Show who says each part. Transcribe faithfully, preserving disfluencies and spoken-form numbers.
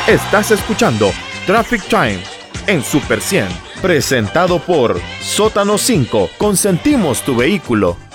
Speaker 1: Estás escuchando Traffic Time en Super cien, presentado por Sótano cinco. Consentimos tu vehículo.